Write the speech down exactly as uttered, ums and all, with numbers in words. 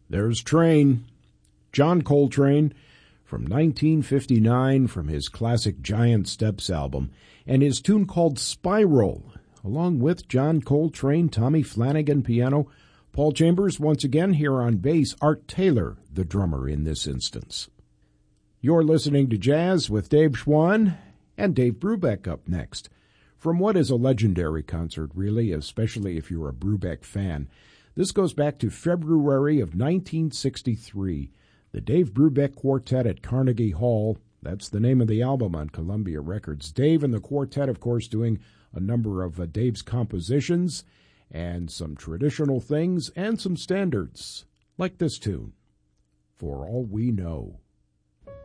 There's Train, John Coltrane, from nineteen fifty-nine from his classic Giant Steps album, and his tune called Spiral, along with John Coltrane, Tommy Flanagan piano, Paul Chambers once again here on bass, Art Taylor, the drummer in this instance. You're listening to Jazz with Dave Schwann, and Dave Brubeck up next. From what is a legendary concert, really, especially if you're a Brubeck fan. This goes back to February of nineteen sixty-three. The Dave Brubeck Quartet at Carnegie Hall. That's the name of the album on Columbia Records. Dave and the quartet, of course, doing a number of uh, Dave's compositions and some traditional things and some standards, like this tune, For All We Know.